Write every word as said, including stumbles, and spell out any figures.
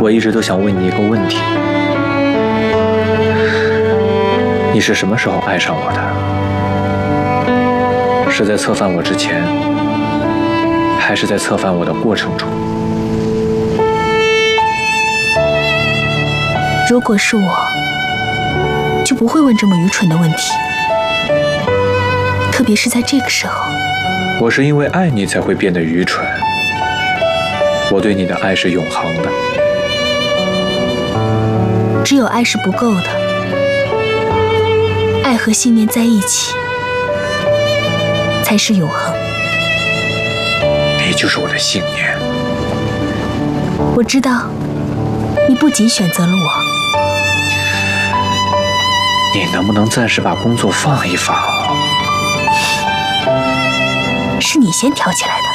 我一直都想问你一个问题：你是什么时候爱上我的？是在策反我之前，还是在策反我的过程中？ 如果是我，就不会问这么愚蠢的问题，特别是在这个时候。 我是因为爱你才会变得愚蠢。我对你的爱是永恒的。 只有爱是不够的，爱和信念在一起才是永恒。 你就是我的信念。 我知道，你不仅选择了我。 你能不能暂时把工作放一放？ 是你先挑起来的。